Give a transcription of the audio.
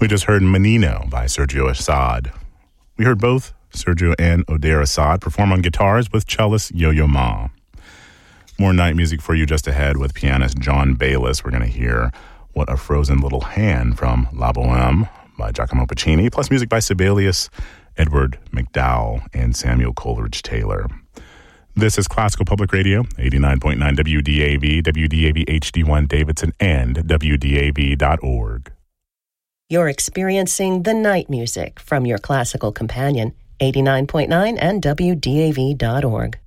We just heard Menino by Sergio Assad. We heard both Sergio and Oder Assad perform on guitars with cellist Yo-Yo Ma. More night music for you just ahead with pianist John Bayliss. We're going to hear What a Frozen Little Hand from La Boheme by Giacomo Puccini, plus music by Sibelius, Edward McDowell, and Samuel Coleridge Taylor. This is Classical Public Radio, 89.9 WDAV, WDAV HD1 Davidson, and WDAV.org. You're experiencing the night music from your classical companion, 89.9 and WDAV.org.